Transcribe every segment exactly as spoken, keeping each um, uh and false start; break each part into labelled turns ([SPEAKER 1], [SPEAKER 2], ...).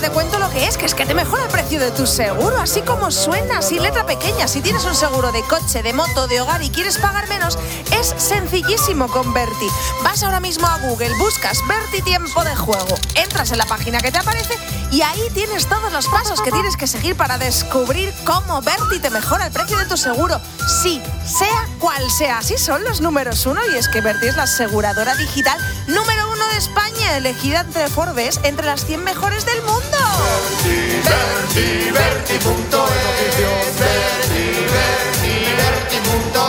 [SPEAKER 1] Te cuento lo que es, que es que te mejora el precio de tu seguro, así como suena, sin letra pequeña. Si tienes un seguro de coche, de moto, de hogar y quieres pagar menos, es sencillísimo con Berti. Vas ahora mismo a Google, buscas Berti Tiempo de Juego, entras en la página que te aparece y ahí tienes todos los pasos que tienes que seguir para descubrir cómo Berti te mejora el precio de tu seguro. Sí, sea cual sea, así son los números uno, y es que Berti es la aseguradora digital número uno de España, elegida entre Forbes entre las cien mejores del mundo.
[SPEAKER 2] Berti, Berti, Berti punto es, Berti, Berti, Berti punto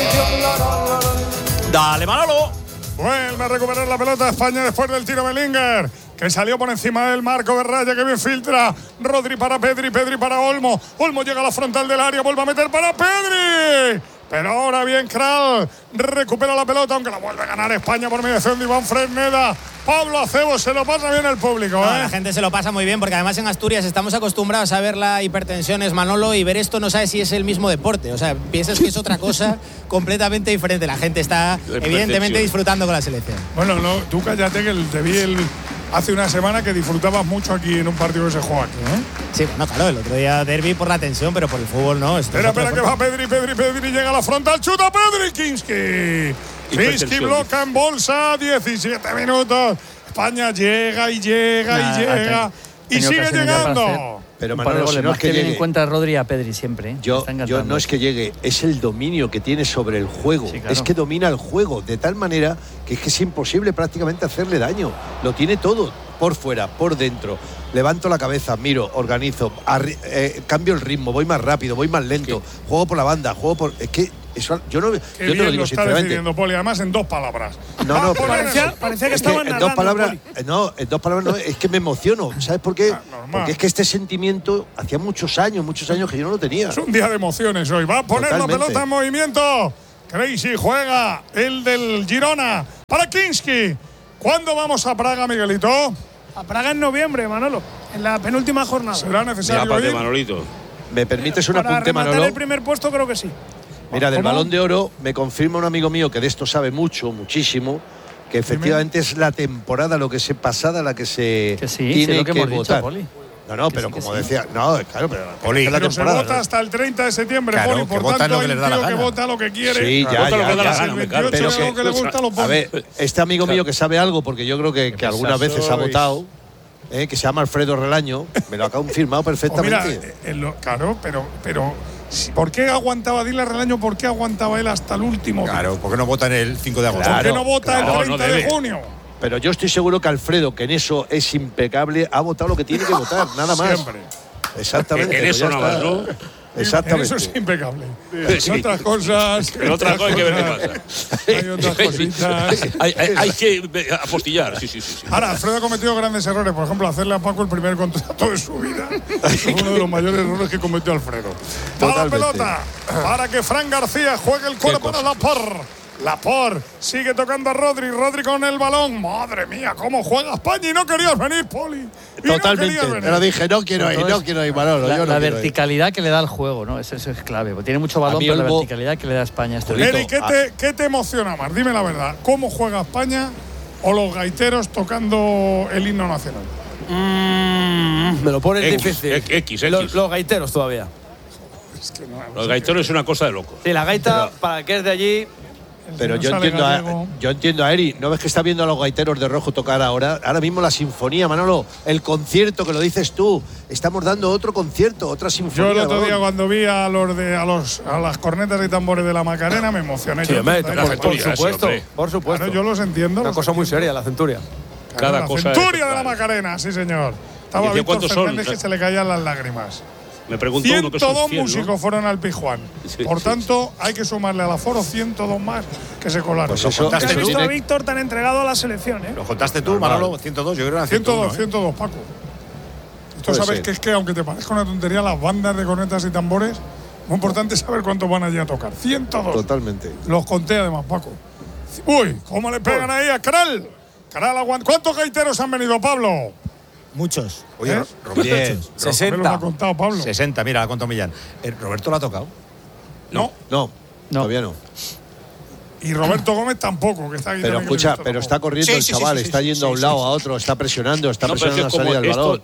[SPEAKER 2] es.
[SPEAKER 3] Dale, Manolo.
[SPEAKER 4] Vuelve a recuperar la pelota España después del tiro Bellinger, que salió por encima del marco de raya, que bien filtra. Rodri para Pedri, Pedri para Olmo. Olmo llega a la frontal del área, vuelve a meter para Pedri. Pero ahora bien Kral recupera la pelota, aunque la vuelve a ganar España por mediación de Iván Fresneda. Pablo Acebo, se lo pasa bien el público, ¿eh?
[SPEAKER 5] No, la gente se lo pasa muy bien, porque además en Asturias estamos acostumbrados a ver la hipertensión, Manolo, y ver esto no sabes si es el mismo deporte. O sea, piensas que es otra cosa completamente diferente. La gente está evidentemente disfrutando con la selección.
[SPEAKER 4] Bueno, no, tú cállate, que te vi el, hace una semana que disfrutabas mucho aquí en un partido que se juega aquí, ¿eh?
[SPEAKER 5] Sí, bueno, claro, el otro día derbi por la tensión, pero por el fútbol no.
[SPEAKER 4] Espera, espera, que va Pedri, Pedri, Pedri, llega a la frontal, chuta Pedri, Kinski. Kinski bloca en bolsa, diecisiete minutos. España llega y llega nah, y llega y sigue llegando.
[SPEAKER 6] Pero Manolo, si no es que llegue, en cuenta Rodri a Pedri siempre, ¿eh?
[SPEAKER 7] Yo, yo no es que llegue, es el dominio que tiene sobre el juego. Sí, claro. Es que domina el juego de tal manera que es que es imposible prácticamente hacerle daño. Lo tiene todo, por fuera, por dentro. Levanto la cabeza, miro, organizo, arri- eh, cambio el ritmo, voy más rápido, voy más lento, ¿qué? Juego por la banda, juego por… Es que eso, yo no, yo te lo digo
[SPEAKER 4] lo
[SPEAKER 7] sinceramente.
[SPEAKER 4] Poli, además en dos palabras.
[SPEAKER 7] No, no,
[SPEAKER 4] pero
[SPEAKER 8] parecía, parecía que
[SPEAKER 7] es
[SPEAKER 8] estaban
[SPEAKER 7] que en
[SPEAKER 8] narrando,
[SPEAKER 7] dos palabras,
[SPEAKER 8] Poli.
[SPEAKER 7] no, en dos palabras no, es que me emociono, ¿sabes por qué?
[SPEAKER 4] Ah,
[SPEAKER 7] porque es que este sentimiento hacía muchos años, muchos años que yo no lo tenía.
[SPEAKER 4] Es un día de emociones hoy. Va a poner Totalmente. La pelota en movimiento. Crazy juega el del Girona para Kinski. ¿Cuándo vamos a Praga, Miguelito?
[SPEAKER 8] A Praga en noviembre, Manolo, en la penúltima jornada.
[SPEAKER 4] ¿Será necesario ir?
[SPEAKER 3] Manolito.
[SPEAKER 7] ¿Me permites un
[SPEAKER 8] Para
[SPEAKER 7] apunte, Manolo?
[SPEAKER 8] el primer puesto creo que sí.
[SPEAKER 7] Mira, del
[SPEAKER 8] ¿Cómo?
[SPEAKER 7] Balón de Oro me confirma un amigo mío que de esto sabe mucho, muchísimo, que efectivamente es la temporada, lo que se pasada, la que se
[SPEAKER 6] que sí,
[SPEAKER 7] tiene
[SPEAKER 6] sí, lo que,
[SPEAKER 7] que
[SPEAKER 6] hemos
[SPEAKER 7] votar.
[SPEAKER 6] Dicho, Poli.
[SPEAKER 7] No, no,
[SPEAKER 6] que
[SPEAKER 7] pero
[SPEAKER 6] sí,
[SPEAKER 7] como
[SPEAKER 6] sí.
[SPEAKER 7] decía, no, claro, pero,
[SPEAKER 3] Poli,
[SPEAKER 7] es la
[SPEAKER 4] pero se
[SPEAKER 7] temporada,
[SPEAKER 4] vota
[SPEAKER 7] ¿no?
[SPEAKER 4] hasta el treinta de septiembre,
[SPEAKER 3] claro,
[SPEAKER 4] Poli, por
[SPEAKER 3] votan
[SPEAKER 4] tanto
[SPEAKER 3] lo que
[SPEAKER 4] hay
[SPEAKER 3] les
[SPEAKER 4] un
[SPEAKER 3] da la
[SPEAKER 4] tío que
[SPEAKER 3] gana.
[SPEAKER 4] vota lo que quiere.
[SPEAKER 7] Sí, ya,
[SPEAKER 3] vota
[SPEAKER 7] ya,
[SPEAKER 3] lo que
[SPEAKER 7] ya,
[SPEAKER 3] da la
[SPEAKER 7] ya.
[SPEAKER 3] gana, me
[SPEAKER 4] veintiocho
[SPEAKER 7] pero
[SPEAKER 4] es lo que le gusta, lo pone.
[SPEAKER 7] A ver, este amigo mío que sabe algo, porque yo creo que, que algunas veces ha votado, eh, que se llama Alfredo Relaño, me lo ha confirmado perfectamente.
[SPEAKER 4] Pues mira, eh, lo, claro, pero, pero ¿por qué aguantaba, dile a Relaño, por qué aguantaba él hasta el último?
[SPEAKER 3] Claro, ¿por qué no votan el cinco de agosto?
[SPEAKER 4] ¿Por qué no vota
[SPEAKER 3] claro,
[SPEAKER 4] el treinta
[SPEAKER 3] no
[SPEAKER 4] de junio?
[SPEAKER 7] Pero yo estoy seguro que Alfredo, que en eso es impecable, ha votado lo que tiene que votar, nada más.
[SPEAKER 4] Siempre.
[SPEAKER 7] Exactamente.
[SPEAKER 3] En eso nada más, ¿no?
[SPEAKER 7] Exactamente.
[SPEAKER 4] En eso es impecable.
[SPEAKER 3] Sí.
[SPEAKER 4] En otras cosas.
[SPEAKER 3] En otras cosas hay que ver qué pasa.
[SPEAKER 4] Hay otras cositas.
[SPEAKER 3] hay, hay, hay que apostillar, sí, sí, sí, sí.
[SPEAKER 4] Ahora, Alfredo ha cometido grandes errores. Por ejemplo, hacerle a Paco el primer contrato de su vida. Es uno de los mayores errores que cometió Alfredo. Va la pelota para que Fran García juegue el cuero para Laporte. Laporte sigue tocando a Rodri. Rodri con el balón. Madre mía, cómo juega España. Y no querías venir, Poli. Y
[SPEAKER 7] Totalmente.
[SPEAKER 4] No
[SPEAKER 7] Pero dije, no quiero ir, no quiero ir, Manolo.
[SPEAKER 6] La,
[SPEAKER 7] yo no
[SPEAKER 6] la
[SPEAKER 7] quiero
[SPEAKER 6] verticalidad ir. Que le da al juego, ¿no? Eso, eso es clave. Porque tiene mucho balón, pero la
[SPEAKER 7] Olmo,
[SPEAKER 6] verticalidad que le da a España. Este
[SPEAKER 4] Eri, ¿qué te, ¿qué te emociona más? Dime la verdad. ¿Cómo juega España o los gaiteros tocando el himno nacional?
[SPEAKER 9] Mm, me lo pones
[SPEAKER 3] X,
[SPEAKER 9] difícil.
[SPEAKER 3] X, X.
[SPEAKER 9] Los, los gaiteros todavía.
[SPEAKER 4] Es que no,
[SPEAKER 3] Los gaiteros es una cosa de locos.
[SPEAKER 9] Sí, la gaita,
[SPEAKER 7] pero,
[SPEAKER 9] para el que es de allí.
[SPEAKER 7] Pero yo entiendo, a, yo entiendo a Eri. ¿No ves que está viendo a los gaiteros de rojo tocar ahora? Ahora mismo la sinfonía, Manolo. El concierto, que lo dices tú. Estamos dando otro concierto, otra sinfonía.
[SPEAKER 4] Yo el otro día cuando vi a los de a los a las cornetas y tambores de la Macarena me emocioné.
[SPEAKER 9] Sí,
[SPEAKER 4] yo,
[SPEAKER 9] me,
[SPEAKER 4] por,
[SPEAKER 9] por, por
[SPEAKER 3] centuria,
[SPEAKER 9] supuesto,
[SPEAKER 3] ese,
[SPEAKER 9] por supuesto.
[SPEAKER 4] Claro, yo los entiendo.
[SPEAKER 9] Una
[SPEAKER 4] los
[SPEAKER 9] cosa
[SPEAKER 4] entiendo.
[SPEAKER 9] muy seria, la centuria.
[SPEAKER 4] Claro,
[SPEAKER 3] Cada
[SPEAKER 4] la
[SPEAKER 3] cosa
[SPEAKER 4] centuria
[SPEAKER 3] es,
[SPEAKER 4] de la
[SPEAKER 3] claro.
[SPEAKER 4] Macarena, sí señor. Estaba
[SPEAKER 3] ¿Y
[SPEAKER 4] Víctor
[SPEAKER 3] cuántos son?
[SPEAKER 4] Fernández que se le caían las lágrimas.
[SPEAKER 3] Me preguntó uno que
[SPEAKER 4] ciento dos
[SPEAKER 3] son cien,
[SPEAKER 4] músicos
[SPEAKER 3] ¿no?
[SPEAKER 4] fueron al Pijuán.
[SPEAKER 3] Sí,
[SPEAKER 4] Por
[SPEAKER 3] sí,
[SPEAKER 4] tanto, hay que sumarle al aforo ciento dos más que se colaron.
[SPEAKER 7] Pues eso,
[SPEAKER 8] ¿Has
[SPEAKER 7] eso
[SPEAKER 8] visto
[SPEAKER 7] tiene-
[SPEAKER 8] a Víctor tan entregado a la selección, eh?
[SPEAKER 3] ¿Lo contaste tú, Manolo? ciento dos, yo creo que era
[SPEAKER 4] ciento dos,
[SPEAKER 3] ciento uno, ¿eh?
[SPEAKER 4] ciento dos, Paco. Tú
[SPEAKER 7] Puede
[SPEAKER 4] sabes
[SPEAKER 7] ser.
[SPEAKER 4] que es que, aunque te parezca una tontería, las bandas de cornetas y tambores, muy importante es saber cuántos van allí a tocar. ciento dos.
[SPEAKER 7] Totalmente.
[SPEAKER 4] Los conté además, Paco. Uy, ¿cómo le pegan ahí a Kral? Kral aguanta. ¿Cuántos gaiteros han venido, Pablo?
[SPEAKER 5] Muchos.
[SPEAKER 3] Oye,
[SPEAKER 4] ¿Eh?
[SPEAKER 3] Roberto,
[SPEAKER 4] Me los ha
[SPEAKER 9] sesenta.
[SPEAKER 4] contado, Pablo.
[SPEAKER 3] sesenta, mira, la contó Millán. Eh, ¿Roberto lo ha tocado?
[SPEAKER 4] No.
[SPEAKER 7] No,
[SPEAKER 6] No.
[SPEAKER 7] todavía no.
[SPEAKER 4] Y Roberto Gómez tampoco, que está aquí.
[SPEAKER 7] Pero
[SPEAKER 4] también, que
[SPEAKER 7] escucha,
[SPEAKER 4] le he visto
[SPEAKER 7] pero
[SPEAKER 4] tampoco.
[SPEAKER 7] está corriendo
[SPEAKER 3] Sí,
[SPEAKER 7] el
[SPEAKER 3] sí,
[SPEAKER 7] chaval,
[SPEAKER 3] sí, sí,
[SPEAKER 7] está
[SPEAKER 3] sí,
[SPEAKER 7] yendo
[SPEAKER 3] sí,
[SPEAKER 7] a un
[SPEAKER 3] sí,
[SPEAKER 7] lado
[SPEAKER 3] sí.
[SPEAKER 7] a otro, está presionando, está
[SPEAKER 3] No, pero es
[SPEAKER 7] presionando
[SPEAKER 3] que
[SPEAKER 7] la salida
[SPEAKER 3] como
[SPEAKER 7] del balón.
[SPEAKER 3] esto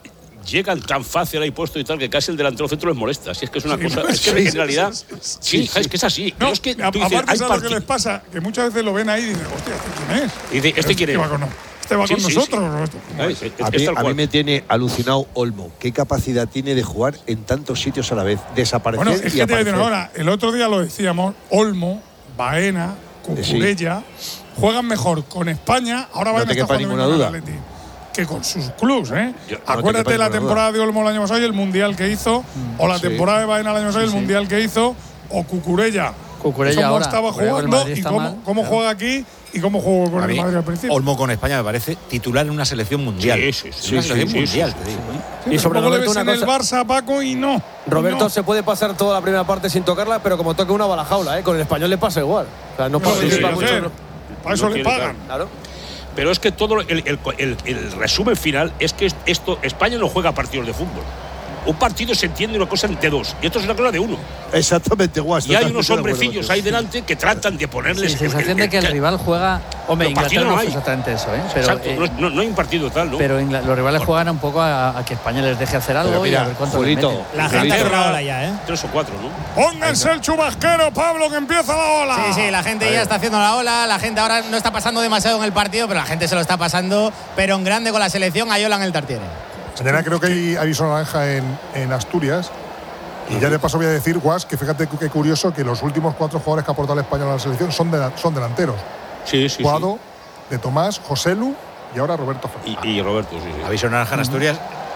[SPEAKER 3] llegan tan fácil ahí puesto y tal que casi el delantero centro les molesta. Si es que es una
[SPEAKER 4] Sí,
[SPEAKER 3] cosa,
[SPEAKER 4] no,
[SPEAKER 3] es que
[SPEAKER 4] sí,
[SPEAKER 3] en realidad,
[SPEAKER 4] sí, sí,
[SPEAKER 3] sí,
[SPEAKER 4] sí.
[SPEAKER 3] es que es así.
[SPEAKER 4] No,
[SPEAKER 3] Pero es que tú
[SPEAKER 4] a-
[SPEAKER 3] dices,
[SPEAKER 4] aparte,
[SPEAKER 3] hay
[SPEAKER 4] ¿sabes lo que
[SPEAKER 3] parti-
[SPEAKER 4] les pasa? Que muchas veces lo ven ahí y dicen, hostia, ¿este quién es?
[SPEAKER 3] Y dice, ¿este quién
[SPEAKER 4] Este
[SPEAKER 3] es?
[SPEAKER 4] va con, este va
[SPEAKER 3] Sí,
[SPEAKER 4] con
[SPEAKER 3] sí,
[SPEAKER 4] nosotros.
[SPEAKER 3] sí.
[SPEAKER 4] ¿no?
[SPEAKER 3] Ay, es- es
[SPEAKER 7] A mí,
[SPEAKER 3] tal
[SPEAKER 7] a mí
[SPEAKER 3] cual.
[SPEAKER 7] me tiene alucinado Olmo. ¿Qué capacidad tiene de jugar en tantos sitios a la vez? Desaparecer
[SPEAKER 4] Bueno, es
[SPEAKER 7] y
[SPEAKER 4] que te voy a decir
[SPEAKER 7] aparecer.
[SPEAKER 4] ahora, el otro día lo decíamos, Olmo, Baena, Cucurella, juegan mejor con España, ahora
[SPEAKER 7] No
[SPEAKER 4] Baena
[SPEAKER 7] te
[SPEAKER 4] está
[SPEAKER 7] quepa
[SPEAKER 4] jugando
[SPEAKER 7] ninguna
[SPEAKER 4] bien
[SPEAKER 7] duda.
[SPEAKER 4] con el Atleti, que con sus clubs, ¿eh?
[SPEAKER 3] Yo-
[SPEAKER 7] no te
[SPEAKER 4] Acuérdate
[SPEAKER 7] quepa
[SPEAKER 4] de la
[SPEAKER 7] ninguna
[SPEAKER 4] temporada de Olmo el año pasado y el mundial que hizo, o la
[SPEAKER 7] Sí.
[SPEAKER 4] temporada de Baena el año pasado y el
[SPEAKER 6] Sí, sí.
[SPEAKER 4] mundial que hizo, o Cucurella.
[SPEAKER 6] Cucurella
[SPEAKER 4] cómo
[SPEAKER 6] ahora.
[SPEAKER 4] estaba
[SPEAKER 6] Cucurella con el
[SPEAKER 4] jugando
[SPEAKER 6] Madrid
[SPEAKER 4] y
[SPEAKER 6] está
[SPEAKER 4] cómo,
[SPEAKER 6] mal,
[SPEAKER 4] cómo
[SPEAKER 6] claro.
[SPEAKER 4] juega aquí y cómo jugó con
[SPEAKER 3] A
[SPEAKER 4] el
[SPEAKER 3] mí,
[SPEAKER 4] Madrid al principio.
[SPEAKER 3] Olmo con España me parece titular en una selección mundial. Sí, sí, sí. Una
[SPEAKER 7] Sí,
[SPEAKER 3] selección
[SPEAKER 7] sí, sí,
[SPEAKER 3] mundial,
[SPEAKER 7] sí,
[SPEAKER 3] te digo.
[SPEAKER 4] Sí,
[SPEAKER 9] Y sobre
[SPEAKER 4] luego le
[SPEAKER 9] Roberto
[SPEAKER 4] ves
[SPEAKER 9] una
[SPEAKER 4] en
[SPEAKER 9] cosa.
[SPEAKER 4] el Barça, Paco, y no. y
[SPEAKER 9] Roberto
[SPEAKER 4] no.
[SPEAKER 9] se puede pasar toda la primera parte sin tocarla, pero como toque una bala jaula, ¿eh? Con el español le pasa igual. O sea, no
[SPEAKER 4] No,
[SPEAKER 9] participa
[SPEAKER 4] tiene que
[SPEAKER 9] mucho.
[SPEAKER 4] hacer.
[SPEAKER 9] ¿no?
[SPEAKER 4] Para eso
[SPEAKER 3] No
[SPEAKER 4] le
[SPEAKER 3] tiene,
[SPEAKER 4] pagan.
[SPEAKER 9] Claro.
[SPEAKER 3] Pero es que todo el, el- el- el resumen final es que esto España no juega partidos de fútbol. Un partido se entiende una cosa de dos y esto es una cosa de uno.
[SPEAKER 7] Exactamente, guas.
[SPEAKER 3] Y hay
[SPEAKER 7] totalmente
[SPEAKER 3] unos
[SPEAKER 7] de acuerdo
[SPEAKER 3] hombrecillos
[SPEAKER 7] contigo.
[SPEAKER 3] ahí delante que tratan de ponerles.
[SPEAKER 6] Sí, sensación de que el rival juega. Hombre,
[SPEAKER 3] Los partidos
[SPEAKER 6] Inglaterra no
[SPEAKER 3] no
[SPEAKER 6] fue
[SPEAKER 3] hay.
[SPEAKER 6] exactamente eso, ¿eh? Pero,
[SPEAKER 3] Exacto,
[SPEAKER 6] eh,
[SPEAKER 3] no, no- no hay un partido tal, ¿no?
[SPEAKER 6] pero Ingla- los rivales juegan un poco a, a que España les deje hacer algo
[SPEAKER 7] Pero
[SPEAKER 6] y a
[SPEAKER 7] mira,
[SPEAKER 6] ver cuánto les
[SPEAKER 7] Julito,
[SPEAKER 6] meten.
[SPEAKER 5] La gente ha
[SPEAKER 7] Inglaterra-
[SPEAKER 5] cerrado la ya, ¿eh?
[SPEAKER 3] Tres o cuatro, ¿no?
[SPEAKER 4] Pónganse el chubasquero, Pablo, que empieza la ola.
[SPEAKER 5] Sí, sí, la gente ya está haciendo la ola, la gente ahora no está pasando demasiado en el partido, pero la gente se lo está pasando, pero en grande con la selección, a Yola en el Tartiere.
[SPEAKER 10] Mañana creo que hay aviso naranja en, en Asturias. Y ya de paso voy a decir, Guas, que fíjate qué curioso que los últimos cuatro jugadores que ha aportado el español a la selección son, de, son delanteros.
[SPEAKER 3] Sí, sí,
[SPEAKER 10] Guado, de Tomás, Joselu y ahora Roberto
[SPEAKER 3] sí.
[SPEAKER 10] Fernández.
[SPEAKER 3] Y, y Roberto, sí, sí. Aviso naranja en Asturias.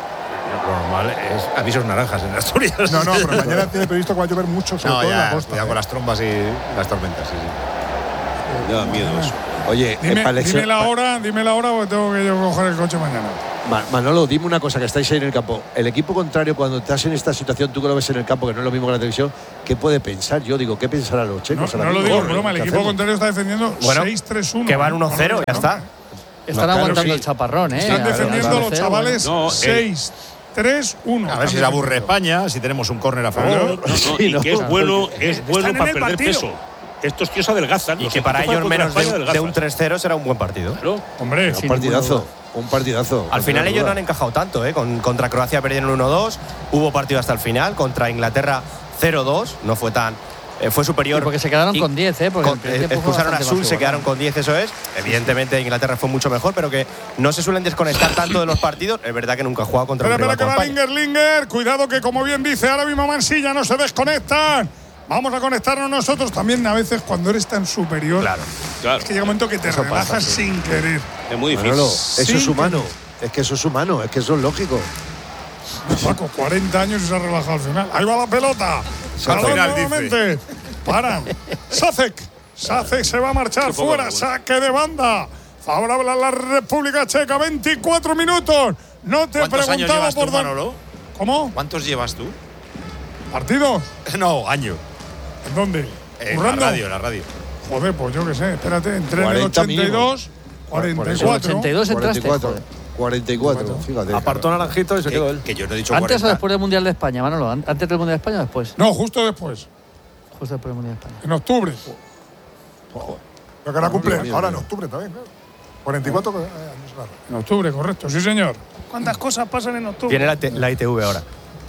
[SPEAKER 3] Lo normal es avisos naranjas en Asturias.
[SPEAKER 10] No, no, pero mañana tiene previsto que va a llover mucho, sobre
[SPEAKER 3] No,
[SPEAKER 10] todo en la
[SPEAKER 3] ya,
[SPEAKER 10] costa.
[SPEAKER 3] cuidado
[SPEAKER 10] ¿eh?
[SPEAKER 3] con las trombas y las tormentas, sí, sí.
[SPEAKER 7] Me da miedo eso. Oye,
[SPEAKER 4] Dime,
[SPEAKER 7] eh, para el
[SPEAKER 4] dime
[SPEAKER 7] ex-
[SPEAKER 4] la
[SPEAKER 7] pa-
[SPEAKER 4] hora, dime la hora porque tengo que yo coger el coche mañana.
[SPEAKER 7] Ma- Manolo, dime una cosa, que estáis ahí en el campo. El equipo contrario, cuando estás en esta situación, tú que lo ves en el campo, que no es lo mismo que la televisión, ¿qué puede pensar? Yo digo, ¿qué pensarán los
[SPEAKER 4] No,
[SPEAKER 7] checos?
[SPEAKER 4] no
[SPEAKER 7] ahora
[SPEAKER 4] lo
[SPEAKER 7] mismo?
[SPEAKER 4] digo en broma, el
[SPEAKER 7] ¿Qué
[SPEAKER 4] equipo
[SPEAKER 7] hacemos?
[SPEAKER 4] contrario está defendiendo
[SPEAKER 9] Bueno,
[SPEAKER 4] seis tres uno.
[SPEAKER 9] que van
[SPEAKER 4] ¿eh?
[SPEAKER 9] uno cero, ya está.
[SPEAKER 6] Están
[SPEAKER 7] claro,
[SPEAKER 6] aguantando
[SPEAKER 7] sí.
[SPEAKER 6] el chaparrón, ¿eh?
[SPEAKER 4] Están
[SPEAKER 6] Al- al
[SPEAKER 4] defendiendo los
[SPEAKER 6] parecer,
[SPEAKER 4] chavales
[SPEAKER 3] No, el-
[SPEAKER 4] seis tres uno.
[SPEAKER 3] A ver si se aburre España, si tenemos un córner a favor.
[SPEAKER 4] Claro.
[SPEAKER 3] No, no,
[SPEAKER 7] Sí,
[SPEAKER 3] y
[SPEAKER 7] no.
[SPEAKER 3] que es bueno, es bueno
[SPEAKER 8] en
[SPEAKER 3] para
[SPEAKER 8] el
[SPEAKER 3] perder
[SPEAKER 8] partido.
[SPEAKER 3] peso. Estos tíos adelgazan.
[SPEAKER 11] Y
[SPEAKER 3] los
[SPEAKER 11] que para
[SPEAKER 3] equipos
[SPEAKER 11] ellos
[SPEAKER 3] contra
[SPEAKER 11] menos de,
[SPEAKER 3] España
[SPEAKER 11] un- de
[SPEAKER 3] adelgazan.
[SPEAKER 11] un tres cero será un buen partido.
[SPEAKER 3] Claro.
[SPEAKER 4] Hombre,
[SPEAKER 7] Un
[SPEAKER 6] sin
[SPEAKER 7] partidazo,
[SPEAKER 6] ninguna
[SPEAKER 7] un partidazo.
[SPEAKER 11] Al final
[SPEAKER 7] Sin
[SPEAKER 11] ellos no
[SPEAKER 7] duda.
[SPEAKER 11] han encajado tanto, ¿eh? Con, contra Croacia perdieron uno dos, hubo partido hasta el final, contra Inglaterra cero dos, no fue tan… eh, fue superior.
[SPEAKER 6] Sí, porque se quedaron
[SPEAKER 11] Y
[SPEAKER 6] con diez, ¿eh? Porque
[SPEAKER 11] con-
[SPEAKER 6] el primer tiempo fue
[SPEAKER 11] expulsaron a
[SPEAKER 6] bastante
[SPEAKER 11] Sul,
[SPEAKER 6] más
[SPEAKER 11] se
[SPEAKER 6] igualado.
[SPEAKER 11] quedaron con diez, eso es. Evidentemente Inglaterra fue mucho mejor, pero que no se suelen desconectar tanto de los partidos. Es verdad que nunca ha jugado contra
[SPEAKER 4] espera,
[SPEAKER 11] un
[SPEAKER 4] espera,
[SPEAKER 11] rival
[SPEAKER 4] que
[SPEAKER 11] como
[SPEAKER 4] va
[SPEAKER 11] España.
[SPEAKER 4] Linger, Linger. Cuidado que, como bien dice ahora mismo Mansilla, no se desconectan. Vamos a conectarnos nosotros también a veces cuando eres tan superior.
[SPEAKER 11] Claro.
[SPEAKER 3] Claro.
[SPEAKER 4] Es que llega un momento que te
[SPEAKER 7] Eso
[SPEAKER 4] relajas
[SPEAKER 7] pasa, sí.
[SPEAKER 4] sin querer.
[SPEAKER 3] Es muy difícil.
[SPEAKER 7] Manolo, eso
[SPEAKER 4] Sí,
[SPEAKER 7] es humano. Es que eso es humano, es que eso es lógico.
[SPEAKER 4] Paco, cuarenta años y se ha relajado al final. Ahí va la pelota. Balón
[SPEAKER 3] final, dice.
[SPEAKER 4] nuevamente. Paran. Sacek. Sacek se va a marchar
[SPEAKER 3] Qué poco
[SPEAKER 4] fuera.
[SPEAKER 3] vergüenza.
[SPEAKER 4] Saque de banda. Favorable a la República Checa. veinticuatro minutos. No te
[SPEAKER 3] ¿Cuántos años
[SPEAKER 4] preguntaba
[SPEAKER 3] llevas
[SPEAKER 4] por
[SPEAKER 3] tú,
[SPEAKER 4] dónde.
[SPEAKER 3] Manolo?
[SPEAKER 4] ¿Cómo?
[SPEAKER 3] ¿Cuántos llevas tú?
[SPEAKER 4] ¿Partidos?
[SPEAKER 3] No, año.
[SPEAKER 4] ¿En dónde?
[SPEAKER 3] En la
[SPEAKER 4] ¿Currando?
[SPEAKER 3] radio, en la radio.
[SPEAKER 4] Joder, pues yo qué sé. Espérate, entré en el
[SPEAKER 7] cuarenta
[SPEAKER 4] ochenta y dos.
[SPEAKER 7] mínimo.
[SPEAKER 4] cuarenta y
[SPEAKER 6] En
[SPEAKER 4] cuatro.
[SPEAKER 6] ochenta y dos entraste,
[SPEAKER 7] cuarenta y cuatro.
[SPEAKER 6] joder.
[SPEAKER 7] cuarenta y cuatro, fíjate.
[SPEAKER 9] Apartó Naranjito y se quedó él.
[SPEAKER 3] Que, que yo no he dicho
[SPEAKER 6] ¿Antes o
[SPEAKER 3] cuarenta.
[SPEAKER 6] después del Mundial de España, Manolo? ¿An- ¿Antes del Mundial de España o después?
[SPEAKER 4] No, justo después.
[SPEAKER 6] Justo después del Mundial de España.
[SPEAKER 4] En octubre.
[SPEAKER 10] Lo que ahora cumple,
[SPEAKER 7] Dios
[SPEAKER 10] ahora en
[SPEAKER 7] mío.
[SPEAKER 10] octubre también, claro. cuarenta y cuatro eh, años, claro.
[SPEAKER 4] En octubre, correcto. Sí, señor.
[SPEAKER 8] ¿Cuántas cosas pasan en octubre?
[SPEAKER 11] Tiene la, te- la I T V ahora.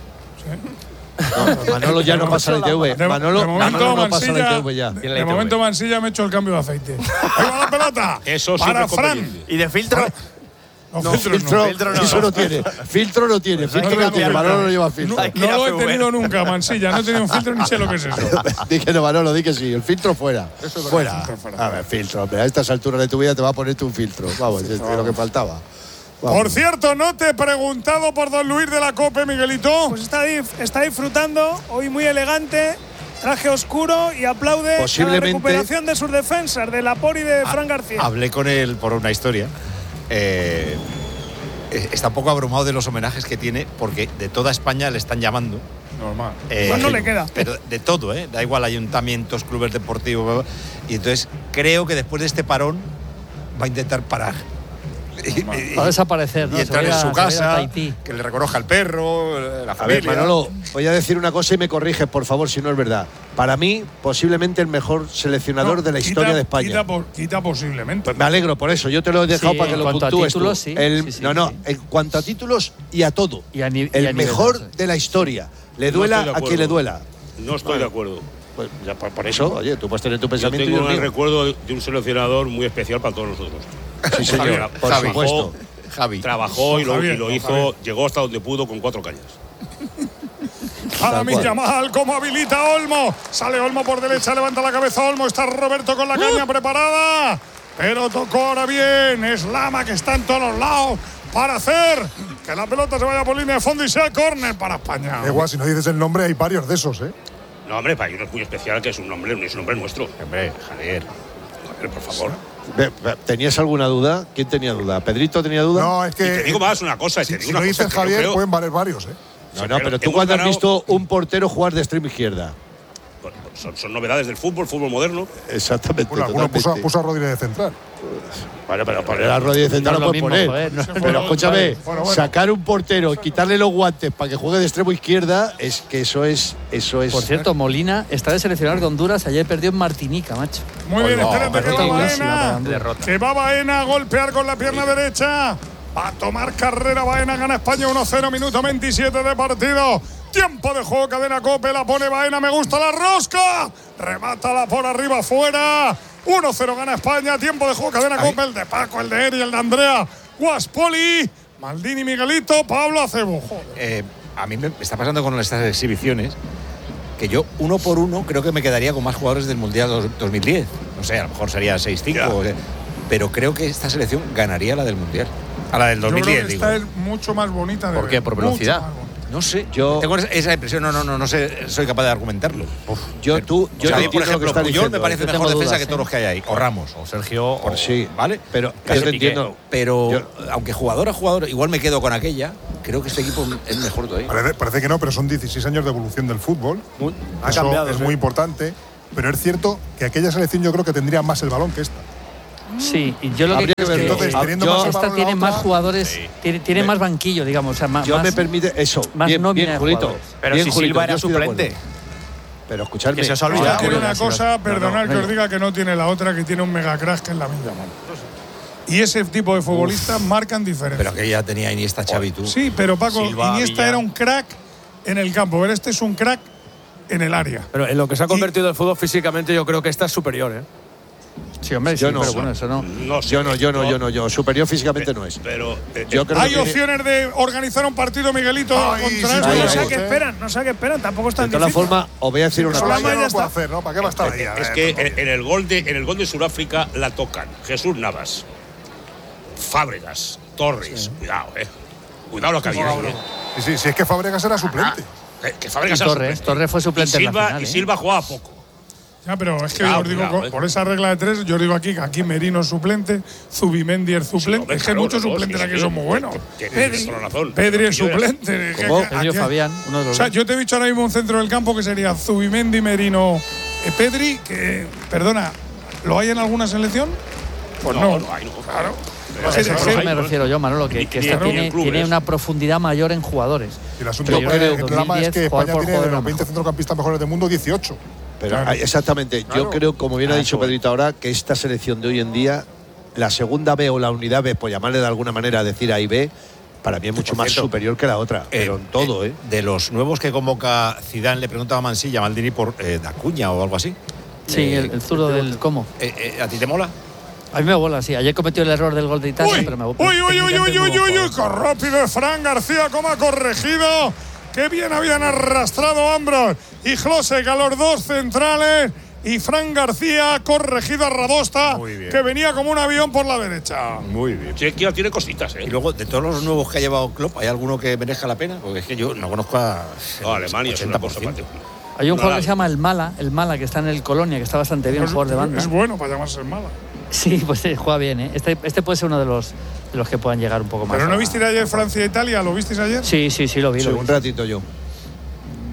[SPEAKER 7] No, Manolo ya no pasa la I T V.
[SPEAKER 4] De,
[SPEAKER 7] Manolo,
[SPEAKER 4] de momento,
[SPEAKER 7] Manolo no pasa la
[SPEAKER 4] Mansilla,
[SPEAKER 7] I T V ya.
[SPEAKER 4] de,
[SPEAKER 11] Tiene la
[SPEAKER 4] de
[SPEAKER 11] I T V.
[SPEAKER 4] momento Mansilla me ha hecho el cambio de aceite. Ahí va la pelota.
[SPEAKER 3] Eso sí
[SPEAKER 4] Para
[SPEAKER 3] que es
[SPEAKER 4] Fran.
[SPEAKER 3] conveniente.
[SPEAKER 11] ¿Y de filtro?
[SPEAKER 4] No,
[SPEAKER 7] No,
[SPEAKER 4] filtros
[SPEAKER 7] filtro,
[SPEAKER 4] no.
[SPEAKER 11] filtro no.
[SPEAKER 7] eso no tiene. Filtro no tiene. Filtro
[SPEAKER 4] hay
[SPEAKER 7] no
[SPEAKER 4] que
[SPEAKER 7] tiene.
[SPEAKER 4] cambiar.
[SPEAKER 7] Manolo no lleva filtro.
[SPEAKER 4] No,
[SPEAKER 11] Hay que
[SPEAKER 4] no
[SPEAKER 11] ir a
[SPEAKER 4] lo he
[SPEAKER 11] F V.
[SPEAKER 4] tenido nunca, Mansilla. No he tenido un filtro ni sé lo que es eso.
[SPEAKER 7] Dije no, Manolo, di que sí. El filtro fuera. Fuera.
[SPEAKER 4] filtro fuera.
[SPEAKER 7] A ver, filtro, hombre. A estas alturas de tu vida te va a ponerte un filtro. Vamos, es lo que faltaba. Vamos.
[SPEAKER 4] Por cierto, no te he preguntado por Don Luis de la Cope, Miguelito.
[SPEAKER 8] Pues está, dif- está disfrutando, hoy muy elegante, traje oscuro y aplaude
[SPEAKER 7] Posiblemente-
[SPEAKER 8] la recuperación de sus defensas, de Lapor y de
[SPEAKER 3] Ah,
[SPEAKER 8] Fran García.
[SPEAKER 3] Hablé con él por una historia. Eh, eh, está un poco abrumado de los homenajes que tiene porque de toda España le están llamando.
[SPEAKER 4] Normal.
[SPEAKER 3] Eh,
[SPEAKER 8] Pues no le queda.
[SPEAKER 3] Pero de todo, ¿eh? Da igual, ayuntamientos, clubes deportivos. bla, bla. Y entonces creo que después de este parón va a intentar parar.
[SPEAKER 6] Va a desaparecer, ¿no?
[SPEAKER 2] Y entrar
[SPEAKER 6] Se va
[SPEAKER 2] en
[SPEAKER 6] a-
[SPEAKER 2] su
[SPEAKER 6] se va a ir a
[SPEAKER 2] casa,
[SPEAKER 6] Tahití.
[SPEAKER 2] que le reconozca el perro, la
[SPEAKER 7] A
[SPEAKER 2] familia.
[SPEAKER 7] ver, Manolo, voy a decir una cosa y me corriges, por favor, si no es verdad. Para mí, posiblemente el mejor seleccionador
[SPEAKER 4] No,
[SPEAKER 7] de la
[SPEAKER 4] quita-
[SPEAKER 7] historia de España.
[SPEAKER 4] Quita, por- quita posiblemente.
[SPEAKER 7] Pues me alegro por eso, yo te lo he dejado
[SPEAKER 6] Sí,
[SPEAKER 7] para que
[SPEAKER 6] en
[SPEAKER 7] lo
[SPEAKER 6] cuanto a
[SPEAKER 7] puntúes tú.
[SPEAKER 6] títulos, sí.
[SPEAKER 7] El-
[SPEAKER 6] Sí, sí,
[SPEAKER 7] no, no,
[SPEAKER 6] sí.
[SPEAKER 7] en cuanto a títulos y a todo.
[SPEAKER 6] Y a ni- y a
[SPEAKER 7] el
[SPEAKER 6] nivel,
[SPEAKER 7] mejor
[SPEAKER 6] no sé.
[SPEAKER 7] de la historia. Le
[SPEAKER 3] No
[SPEAKER 7] duela
[SPEAKER 3] estoy de
[SPEAKER 7] a quien le
[SPEAKER 3] acuerdo.
[SPEAKER 7] duela.
[SPEAKER 3] No estoy de acuerdo.
[SPEAKER 7] Pues ya por, por eso, oye, tú puedes tener tu
[SPEAKER 3] Yo
[SPEAKER 7] pensamiento y
[SPEAKER 3] tengo
[SPEAKER 7] el
[SPEAKER 3] un
[SPEAKER 7] mío.
[SPEAKER 3] recuerdo de de un seleccionador muy especial para todos nosotros.
[SPEAKER 7] Sí, señor,
[SPEAKER 3] Javier,
[SPEAKER 7] por
[SPEAKER 3] Javi.
[SPEAKER 7] supuesto.
[SPEAKER 2] Javi.
[SPEAKER 3] Trabajó y lo,
[SPEAKER 4] Javier,
[SPEAKER 3] y lo
[SPEAKER 4] don
[SPEAKER 3] hizo,
[SPEAKER 4] Javier.
[SPEAKER 3] llegó hasta donde pudo con cuatro cañas.
[SPEAKER 4] A
[SPEAKER 7] cual.
[SPEAKER 4] Yamal, como habilita Olmo. Sale Olmo por derecha, levanta la cabeza Olmo. Está Roberto con la caña preparada. Pero tocó ahora bien. Es Lama que está en todos los lados para hacer que la pelota se vaya por línea de fondo y sea córner para España.
[SPEAKER 10] Da igual, si no dices el nombre, hay varios de esos, ¿eh?
[SPEAKER 3] No, hombre, para uno es muy especial, que es un nombre, es un nombre nuestro.
[SPEAKER 2] Hombre, Javier.
[SPEAKER 3] Hombre, por favor.
[SPEAKER 7] Ve- ve- ¿Tenías alguna duda? ¿Quién tenía duda? ¿Pedrito tenía duda?
[SPEAKER 10] No, es
[SPEAKER 3] Y te
[SPEAKER 10] que.
[SPEAKER 3] digo más una cosa,
[SPEAKER 10] si
[SPEAKER 3] te digo
[SPEAKER 10] si
[SPEAKER 3] una
[SPEAKER 10] lo
[SPEAKER 3] cosa,
[SPEAKER 10] dices
[SPEAKER 3] que yo
[SPEAKER 10] Javier,
[SPEAKER 3] creo-
[SPEAKER 10] pueden valer varios, ¿eh?
[SPEAKER 7] No,
[SPEAKER 3] Sí,
[SPEAKER 7] no,
[SPEAKER 3] pero
[SPEAKER 7] pero tú
[SPEAKER 3] hemos
[SPEAKER 7] cuando has
[SPEAKER 3] ganado-
[SPEAKER 7] visto un portero jugar de extremo izquierda.
[SPEAKER 3] Son, son novedades del fútbol, fútbol moderno.
[SPEAKER 7] Exactamente.
[SPEAKER 10] Bueno, alguno puso,
[SPEAKER 7] totalmente.
[SPEAKER 10] puso a Rodríguez de central.
[SPEAKER 7] Bueno, pero poner a Rodríguez central
[SPEAKER 6] No
[SPEAKER 7] no
[SPEAKER 6] es lo
[SPEAKER 7] puedes
[SPEAKER 6] mismo,
[SPEAKER 7] poner.
[SPEAKER 6] joder, no es-
[SPEAKER 7] Pero
[SPEAKER 4] Bueno,
[SPEAKER 7] escúchame,
[SPEAKER 10] bueno, bueno.
[SPEAKER 7] sacar un portero y quitarle los guantes para que juegue de extremo izquierda, es que eso es. Eso es
[SPEAKER 6] Por cierto, Molina está de seleccionar de Honduras. Ayer perdió en Martinica, macho.
[SPEAKER 4] Muy bien,
[SPEAKER 2] no,
[SPEAKER 4] espérate que
[SPEAKER 6] derrota
[SPEAKER 4] va
[SPEAKER 6] durísima para
[SPEAKER 4] Baena.
[SPEAKER 6] Honduras.
[SPEAKER 4] Que va Baena a golpear con la pierna derecha. Va a tomar carrera Baena, gana España uno cero, minuto veintisiete de partido. Tiempo de juego, cadena Cope, la pone Baena, me gusta la rosca. Remátala por arriba, fuera. uno cero gana España, tiempo de juego, cadena Cope, el de Paco, el de Eri, el de Andrea. Guaspoli, Maldini, Miguelito, Pablo Acebo. Joder.
[SPEAKER 2] Eh, a mí me está pasando con estas exhibiciones que yo, uno por uno, creo que me quedaría con más jugadores del Mundial dos- dos mil diez. No sé, a lo mejor sería seis cinco.
[SPEAKER 3] Ya.
[SPEAKER 2] o sea, pero creo que esta selección ganaría la del Mundial. A la del
[SPEAKER 4] Yo creo
[SPEAKER 2] dos mil diez,
[SPEAKER 4] que
[SPEAKER 2] digo.
[SPEAKER 4] esta es mucho más bonita de
[SPEAKER 2] ¿Por
[SPEAKER 4] ver,
[SPEAKER 2] qué? ¿Por
[SPEAKER 4] mucho
[SPEAKER 2] velocidad?
[SPEAKER 4] más bonita.
[SPEAKER 2] No sé,
[SPEAKER 7] Yo-
[SPEAKER 2] tengo esa- esa impresión, no, no, no, no sé, soy capaz de argumentarlo.
[SPEAKER 7] Yo, tú, yo
[SPEAKER 2] O sea,
[SPEAKER 7] te
[SPEAKER 2] a mí, por
[SPEAKER 7] entiendo lo que
[SPEAKER 2] ejemplo,
[SPEAKER 7] estás
[SPEAKER 2] Puyol
[SPEAKER 7] diciendo.
[SPEAKER 2] me parece
[SPEAKER 6] Yo
[SPEAKER 2] mejor
[SPEAKER 6] tengo
[SPEAKER 2] defensa
[SPEAKER 6] dudas,
[SPEAKER 2] que
[SPEAKER 6] ¿eh?
[SPEAKER 2] todos los que hay ahí. O Ramos, o Sergio,
[SPEAKER 7] Por
[SPEAKER 2] o-
[SPEAKER 7] sí.
[SPEAKER 2] ¿vale?
[SPEAKER 7] Pero
[SPEAKER 2] Casi
[SPEAKER 7] yo te
[SPEAKER 2] Piqué.
[SPEAKER 7] entiendo.
[SPEAKER 2] Pero,
[SPEAKER 7] Yo-
[SPEAKER 2] aunque jugador a jugador, igual me quedo con aquella, creo que este equipo es mejor todavía.
[SPEAKER 10] Parece, parece que no, pero son dieciséis años de evolución del fútbol.
[SPEAKER 9] Muy- ha
[SPEAKER 10] Eso
[SPEAKER 9] cambiado,
[SPEAKER 10] es
[SPEAKER 9] sí.
[SPEAKER 10] muy importante. Pero es cierto que aquella selección yo creo que tendría más el balón que esta.
[SPEAKER 6] Sí, y yo lo que
[SPEAKER 7] Habría
[SPEAKER 6] creo
[SPEAKER 7] que
[SPEAKER 6] es que
[SPEAKER 10] Entonces,
[SPEAKER 7] Ah,
[SPEAKER 10] teniendo
[SPEAKER 7] yo-
[SPEAKER 10] más el
[SPEAKER 6] esta
[SPEAKER 10] balón
[SPEAKER 6] tiene
[SPEAKER 10] la
[SPEAKER 6] más
[SPEAKER 10] otra,
[SPEAKER 6] jugadores, tiene, tiene
[SPEAKER 7] Me-
[SPEAKER 6] más banquillo, digamos. O sea, más,
[SPEAKER 7] Yo me
[SPEAKER 6] más-
[SPEAKER 7] permite eso.
[SPEAKER 6] más
[SPEAKER 7] bien,
[SPEAKER 6] nómina
[SPEAKER 7] bien,
[SPEAKER 6] de
[SPEAKER 7] Julito.
[SPEAKER 6] jugadores.
[SPEAKER 11] Pero
[SPEAKER 7] Bien,
[SPEAKER 11] si
[SPEAKER 7] Julito,
[SPEAKER 11] Silva
[SPEAKER 7] yo
[SPEAKER 11] era
[SPEAKER 7] estoy de acuerdo.
[SPEAKER 11] suplente.
[SPEAKER 7] Pero escuchadme.
[SPEAKER 11] Que se os ha
[SPEAKER 4] Ahora
[SPEAKER 11] olvidado.
[SPEAKER 4] tiene
[SPEAKER 11] Bueno,
[SPEAKER 4] una
[SPEAKER 11] si los-
[SPEAKER 4] cosa,
[SPEAKER 11] no,
[SPEAKER 4] perdonad
[SPEAKER 6] no,
[SPEAKER 4] que
[SPEAKER 6] no.
[SPEAKER 4] os diga que no tiene la otra, que tiene un mega crack que es la misma. Y ese tipo de futbolistas marcan diferencia.
[SPEAKER 2] Pero que ya tenía Iniesta, Xavi, tú.
[SPEAKER 4] Sí, pero Paco,
[SPEAKER 2] Silva,
[SPEAKER 4] Iniesta
[SPEAKER 2] Villa.
[SPEAKER 4] era un crack en el campo, pero este es un crack en el área.
[SPEAKER 9] Pero en lo que se ha convertido el fútbol físicamente, yo creo que esta es superior, ¿eh?
[SPEAKER 6] Sí, hombre,
[SPEAKER 7] Yo
[SPEAKER 6] sí,
[SPEAKER 7] no.
[SPEAKER 6] pero bueno, eso no.
[SPEAKER 3] No sé.
[SPEAKER 7] Yo no, yo no, yo no, yo. Superior físicamente no es.
[SPEAKER 3] Pero eh,
[SPEAKER 7] Yo creo
[SPEAKER 4] Hay
[SPEAKER 7] que
[SPEAKER 4] opciones de organizar un partido, Miguelito,
[SPEAKER 10] Ay,
[SPEAKER 4] contra
[SPEAKER 10] sí,
[SPEAKER 4] esto.
[SPEAKER 10] sí,
[SPEAKER 4] No
[SPEAKER 10] sí,
[SPEAKER 4] sé
[SPEAKER 10] sí.
[SPEAKER 4] qué esperan, no sé qué esperan, tampoco es
[SPEAKER 7] de
[SPEAKER 4] tan
[SPEAKER 7] todas
[SPEAKER 4] difícil.
[SPEAKER 7] formas, os voy a decir una
[SPEAKER 10] Eso
[SPEAKER 7] cosa.
[SPEAKER 10] ya no
[SPEAKER 4] ya
[SPEAKER 10] lo
[SPEAKER 4] está.
[SPEAKER 10] puede hacer, ¿no? ¿Para qué va a estar ahí? A
[SPEAKER 3] es
[SPEAKER 10] ver,
[SPEAKER 3] que
[SPEAKER 10] por
[SPEAKER 3] en, en el gol de en el gol de Sudáfrica la tocan Jesús Navas, Fábregas, Torres. Cuidado, eh. Cuidado lo que había ahí, eh.
[SPEAKER 10] Sí, sí, sí, es que Fábregas era suplente.
[SPEAKER 3] Eh, Que
[SPEAKER 6] Y
[SPEAKER 3] Fábregas era
[SPEAKER 6] Torres,
[SPEAKER 3] suplente.
[SPEAKER 6] Torres fue suplente
[SPEAKER 3] y
[SPEAKER 6] en la
[SPEAKER 3] Silva,
[SPEAKER 6] final,
[SPEAKER 3] y
[SPEAKER 6] ¿eh?
[SPEAKER 3] Silva jugaba poco.
[SPEAKER 4] Ya, pero es que
[SPEAKER 3] Cuidado,
[SPEAKER 4] yo os digo,
[SPEAKER 3] cuidado,
[SPEAKER 4] co-
[SPEAKER 3] eh.
[SPEAKER 4] por esa regla de tres, yo os digo aquí que aquí Merino es suplente, Zubimendi es suplente.
[SPEAKER 3] hombre,
[SPEAKER 4] es que hay
[SPEAKER 3] claro,
[SPEAKER 4] muchos
[SPEAKER 3] los dos,
[SPEAKER 4] suplentes
[SPEAKER 3] sí,
[SPEAKER 4] aquí
[SPEAKER 3] sí.
[SPEAKER 4] son muy buenos.
[SPEAKER 3] Que- que
[SPEAKER 4] Pedri,
[SPEAKER 3] tienes toda la razón.
[SPEAKER 4] Pedri es
[SPEAKER 3] Yo era-
[SPEAKER 4] suplente. que-
[SPEAKER 7] ¿Cómo?
[SPEAKER 4] que-
[SPEAKER 6] Pedri o
[SPEAKER 4] aquí-
[SPEAKER 6] Fabián, uno de
[SPEAKER 4] O
[SPEAKER 6] los
[SPEAKER 4] sea,
[SPEAKER 6] dos.
[SPEAKER 4] yo te he dicho ahora mismo un centro del campo que sería Zubimendi, Merino, eh, Pedri, que, perdona, ¿lo hay en alguna selección? Pues no.
[SPEAKER 3] No, no hay, no.
[SPEAKER 4] Claro.
[SPEAKER 3] Pero
[SPEAKER 4] Sí,
[SPEAKER 3] ese
[SPEAKER 4] sí,
[SPEAKER 6] A
[SPEAKER 3] es
[SPEAKER 4] sí.
[SPEAKER 6] eso
[SPEAKER 3] hay,
[SPEAKER 6] me
[SPEAKER 3] ¿no?
[SPEAKER 6] refiero yo, Manolo, que,
[SPEAKER 3] Ni-
[SPEAKER 6] que
[SPEAKER 3] ni-
[SPEAKER 6] esta
[SPEAKER 3] ni en
[SPEAKER 6] tiene,
[SPEAKER 3] clubes.
[SPEAKER 6] tiene una profundidad mayor en jugadores.
[SPEAKER 10] Y el asunto
[SPEAKER 6] Pero yo
[SPEAKER 10] que-
[SPEAKER 6] creo
[SPEAKER 10] el
[SPEAKER 6] que
[SPEAKER 10] drama es que
[SPEAKER 6] dos mil diez, jugar
[SPEAKER 10] España
[SPEAKER 6] por
[SPEAKER 10] tiene de
[SPEAKER 6] jugadores
[SPEAKER 10] los veinte
[SPEAKER 6] mejor.
[SPEAKER 10] centrocampistas mejores del mundo, dieciocho.
[SPEAKER 7] Pero,
[SPEAKER 10] Claro.
[SPEAKER 7] ah, exactamente.
[SPEAKER 10] Claro.
[SPEAKER 7] Yo creo, como bien ha
[SPEAKER 6] Ah,
[SPEAKER 7] dicho
[SPEAKER 6] eso es.
[SPEAKER 7] Pedrito ahora, que esta selección de hoy en día, la segunda B o la unidad B, por llamarle de alguna manera, decir A y B, para mí es mucho
[SPEAKER 2] Por
[SPEAKER 7] más
[SPEAKER 2] cierto,
[SPEAKER 7] superior que la otra. Pero en todo, ¿eh?
[SPEAKER 2] De los nuevos que convoca Zidane, le preguntaba a Mansilla, a Maldini por eh, Dacuña o algo así.
[SPEAKER 6] Sí,
[SPEAKER 2] Eh,
[SPEAKER 6] el, el zurdo del cómo.
[SPEAKER 2] eh, eh, ¿A ti te mola?
[SPEAKER 6] A mí me bola, sí. Ayer cometió el error del gol de Italia,
[SPEAKER 4] Uy,
[SPEAKER 6] pero me
[SPEAKER 4] uy, uy, uy, uy, uy, uy, uy, qué rápido es Fran García, cómo ha corregido. Qué bien habían arrastrado Ambros y Josek a los dos centrales. Y Fran García ha corregido a Radosta,
[SPEAKER 2] Muy bien.
[SPEAKER 4] que venía como un avión por la derecha.
[SPEAKER 2] Muy bien.
[SPEAKER 3] Chequia tiene cositas,
[SPEAKER 2] Y
[SPEAKER 3] eh.
[SPEAKER 2] luego, de todos los nuevos que ha llevado Klopp, ¿hay alguno que merezca la pena? Porque es que yo no conozco a.
[SPEAKER 3] No, Alemania es una cosa
[SPEAKER 2] ochenta por ciento.
[SPEAKER 3] aparte.
[SPEAKER 6] Hay un
[SPEAKER 3] No,
[SPEAKER 6] jugador
[SPEAKER 3] la-
[SPEAKER 6] que se llama el Mala, el Mala, que está en el Colonia, que está bastante bien, un
[SPEAKER 4] Es-
[SPEAKER 6] jugador de banda.
[SPEAKER 4] Es bueno para llamarse el mala.
[SPEAKER 6] Sí, pues eh, juega bien, ¿eh? Este, este puede ser uno de los, de los que puedan llegar un poco más.
[SPEAKER 4] Pero no
[SPEAKER 6] a-
[SPEAKER 4] visteis ayer Francia-Italia, ¿lo visteis ayer?
[SPEAKER 6] Sí, sí, sí, lo vi.
[SPEAKER 7] Sí,
[SPEAKER 6] lo vi.
[SPEAKER 7] un ratito yo.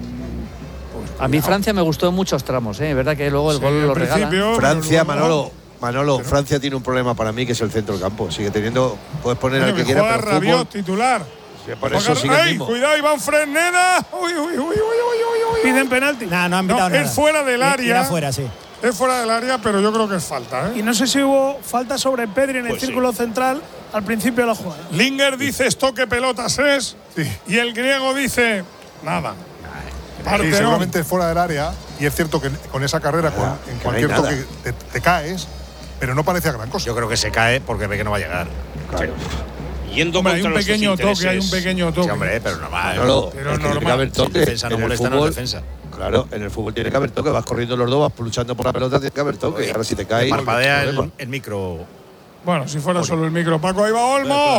[SPEAKER 6] A mí Francia me gustó en muchos tramos, ¿eh? Es verdad que luego el
[SPEAKER 4] Sí,
[SPEAKER 6] gol
[SPEAKER 4] al
[SPEAKER 6] lo regala.
[SPEAKER 4] principio,
[SPEAKER 7] Francia,
[SPEAKER 4] pero luego-
[SPEAKER 7] Manolo, Manolo, pero Francia tiene un problema para mí que es el centro del campo. Sigue teniendo, puedes poner al que, que quiera,
[SPEAKER 4] juega
[SPEAKER 7] pero
[SPEAKER 4] Rabiot,
[SPEAKER 7] fútbol,
[SPEAKER 4] titular.
[SPEAKER 7] Sí, por eso sigue el mismo.
[SPEAKER 4] Cuidado, Iván Fresneda. Uy, uy, uy, uy, uy, uy.
[SPEAKER 8] Piden penalti.
[SPEAKER 5] Nah, no han pitado
[SPEAKER 4] no,
[SPEAKER 5] nada.
[SPEAKER 4] Es fuera del área.
[SPEAKER 5] Ir afuera, sí.
[SPEAKER 4] Es fuera del área, pero yo creo que es falta, ¿eh?
[SPEAKER 8] Y no sé si hubo falta sobre Pedri en el
[SPEAKER 3] pues
[SPEAKER 8] círculo
[SPEAKER 3] sí.
[SPEAKER 8] central al principio de la jugada.
[SPEAKER 4] Linger dice esto que pelotas es. Sí. Y el griego dice nada.
[SPEAKER 10] Sí, seguramente es fuera del área. Y es cierto que con esa carrera, con,
[SPEAKER 7] Nada,
[SPEAKER 10] en
[SPEAKER 7] que
[SPEAKER 10] cualquier
[SPEAKER 7] no hay
[SPEAKER 10] toque te, te caes, pero no parecía gran cosa.
[SPEAKER 2] Yo creo que se cae porque ve que no va a llegar.
[SPEAKER 7] Claro.
[SPEAKER 3] Yendo
[SPEAKER 4] Hombre, hay
[SPEAKER 3] contra
[SPEAKER 4] un
[SPEAKER 3] nuestros
[SPEAKER 4] pequeño toque, hay un
[SPEAKER 3] intereses.
[SPEAKER 4] pequeño toque.
[SPEAKER 2] Sí, hombre, pero normal.
[SPEAKER 7] Manolo,
[SPEAKER 4] pero
[SPEAKER 7] es que tiene que
[SPEAKER 4] normal.
[SPEAKER 7] haber
[SPEAKER 2] Si el
[SPEAKER 7] toque.
[SPEAKER 2] defensa no
[SPEAKER 7] En el
[SPEAKER 2] molesta, no es
[SPEAKER 7] fútbol,
[SPEAKER 2] defensa.
[SPEAKER 7] Claro, en el fútbol tiene que haber toque. Vas corriendo los dos, vas luchando por la pelota, tiene que haber toque. Ahora si te caes.
[SPEAKER 2] Parpadea
[SPEAKER 7] problema.
[SPEAKER 2] el, el micro.
[SPEAKER 4] Bueno, si fuera solo el micro, Paco, ahí va Olmo.